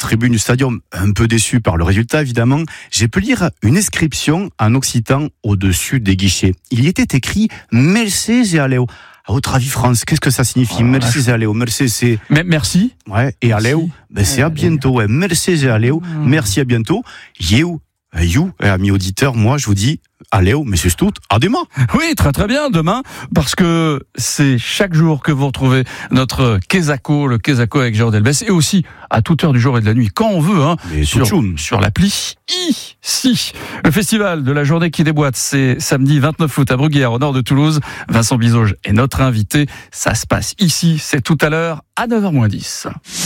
tribune du stadium, un peu déçu par le résultat évidemment, j'ai pu lire une inscription en occitan au-dessus des guichets. Il y était écrit « Merci et Aléo ». À votre avis, France, qu'est-ce que ça signifie ? Merci et Aléo. Merci, c'est... Merci. Ouais, et Aléo, c'est à bientôt. Ouais. Merci et Aléo, merci à bientôt. You, amis auditeurs, moi je vous dis Aléo, mais c'est tout, à demain. Oui, très très bien, demain, parce que c'est chaque jour que vous retrouvez notre Kezako, le Kezako avec Jérôme Delbès, et aussi à toute heure du jour et de la nuit, quand on veut, sur l'appli ici. Le festival de la journée qui déboîte, c'est samedi 29 août à Bruguière, au nord de Toulouse. Vincent Bizauge est notre invité. Ça se passe ici, c'est tout à l'heure, à 9h-10.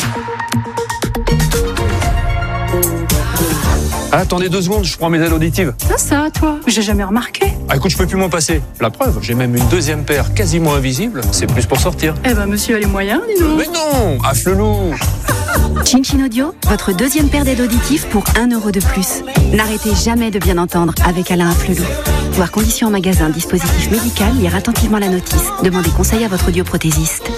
Attendez 2 secondes, je prends mes aides auditives. Ah ça, toi, j'ai jamais remarqué. Ah écoute, je peux plus m'en passer. La preuve, j'ai même une deuxième paire quasiment invisible. C'est plus pour sortir. Eh ben, monsieur a les moyens, dis donc. Mais non, affle-loup. Chin Audio, votre deuxième paire d'aides auditives pour 1 euro de plus. N'arrêtez jamais de bien entendre avec Alain Afflelou. Voir conditions en magasin, dispositif médical, lire attentivement la notice. Demandez conseil à votre audioprothésiste.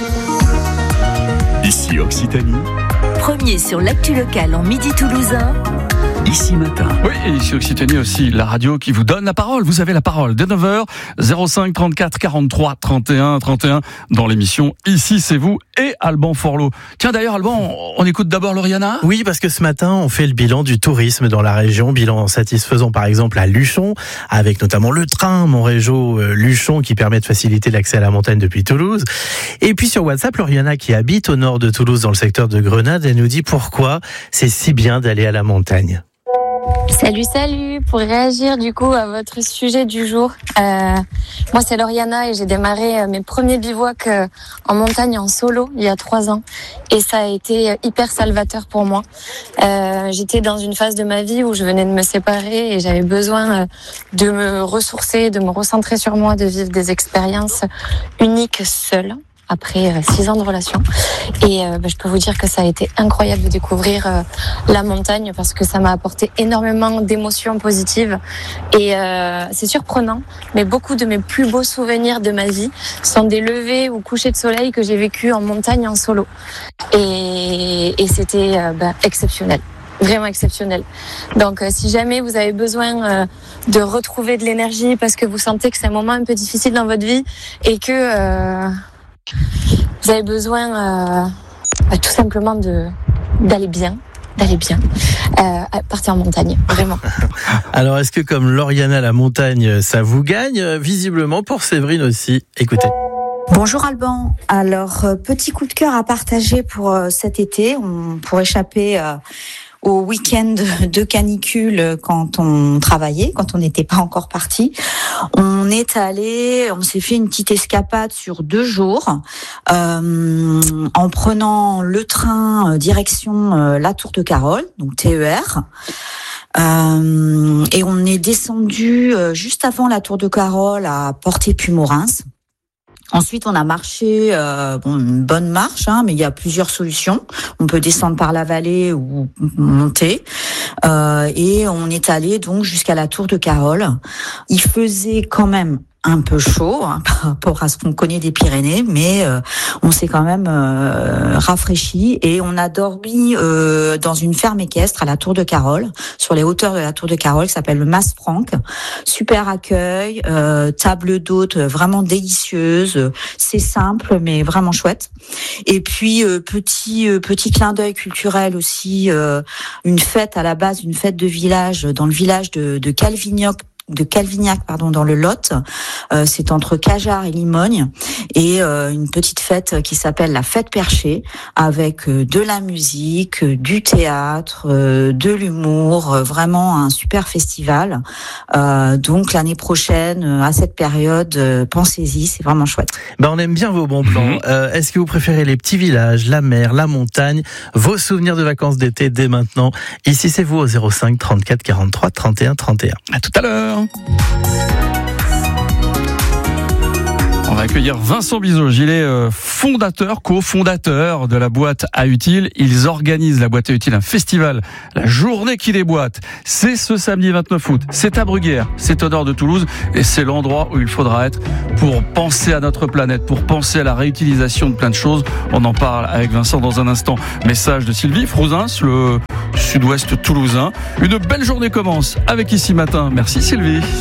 Ici Occitanie. Premier sur l'actu locale en Midi toulousain. Ici Matin. Oui, et ici Occitanie aussi, la radio qui vous donne la parole. Vous avez la parole dès 9h, 05 34 43 31 31 dans l'émission Ici c'est vous et Alban Forlot. Tiens d'ailleurs Alban, on écoute d'abord Lauriana. Oui, parce que ce matin on fait le bilan du tourisme dans la région, bilan satisfaisant par exemple à Luchon, avec notamment le train Montrégeau-Luchon qui permet de faciliter l'accès à la montagne depuis Toulouse. Et puis sur WhatsApp, Lauriana qui habite au nord de Toulouse dans le secteur de Grenade, elle nous dit pourquoi c'est si bien d'aller à la montagne. Salut, pour réagir du coup à votre sujet du jour. Moi c'est Lauriana et j'ai démarré mes premiers bivouacs en montagne en solo il y a 3 ans et ça a été hyper salvateur pour moi. J'étais dans une phase de ma vie où je venais de me séparer et j'avais besoin de me ressourcer, de me recentrer sur moi, de vivre des expériences uniques seule. Après 6 ans de relation. Et je peux vous dire que ça a été incroyable de découvrir la montagne parce que ça m'a apporté énormément d'émotions positives. Et c'est surprenant, mais beaucoup de mes plus beaux souvenirs de ma vie sont des levées ou couchers de soleil que j'ai vécu en montagne en solo. Et c'était exceptionnel. Vraiment exceptionnel. Donc si jamais vous avez besoin de retrouver de l'énergie parce que vous sentez que c'est un moment un peu difficile dans votre vie et que vous avez besoin tout simplement d'aller bien, partir en montagne, vraiment. Alors est-ce que comme Lauriana la montagne, ça vous gagne ? Visiblement pour Séverine aussi. Écoutez. Bonjour Alban. Alors petit coup de cœur à partager pour cet été, pour échapper au week-end de canicule quand on travaillait, quand on n'était pas encore parti. On s'est fait une petite escapade sur 2 jours en prenant le train direction la Tour de Carol, donc TER. Et on est descendu juste avant la Tour de Carol à Portet-Puymorens. Ensuite, on a marché, une bonne marche, mais il y a plusieurs solutions. On peut descendre par la vallée ou monter. Et on est allé donc jusqu'à la Tour de Carol. Il faisait quand même un peu chaud par rapport à ce qu'on connaît des Pyrénées, mais on s'est quand même rafraîchi et on a dormi dans une ferme équestre à la Tour de Carol, sur les hauteurs de la Tour de Carol, qui s'appelle le Mas Franck. Super accueil, table d'hôte vraiment délicieuse, c'est simple mais vraiment chouette. Et puis petit clin d'œil culturel aussi, une fête à la base, une fête de village dans le village de Calvignac, dans le Lot. C'est entre Cajarc et Limogne. Et une petite fête qui s'appelle la Fête Perchée, avec de la musique, du théâtre, de l'humour, vraiment un super festival. Donc l'année prochaine, à cette période, pensez-y, c'est vraiment chouette. On aime bien vos bons plans. Est-ce que vous préférez les petits villages, la mer, la montagne, vos souvenirs de vacances d'été dès maintenant? Ici c'est vous au 05 34 43 31 31. À tout à l'heure. On va accueillir Vincent Bizauge. Il est fondateur, cofondateur de la boîte à Utile. Ils organisent la boîte à Utile, un festival, la journée qui déboîte. C'est ce samedi 29 août. C'est à Bruguière, c'est au nord de Toulouse et c'est l'endroit où il faudra être pour penser à notre planète, pour penser à la réutilisation de plein de choses. On en parle avec Vincent dans un instant. Message de Sylvie Frouzins, le sud-ouest toulousain. Une belle journée commence avec Ici Matin. Merci Sylvie.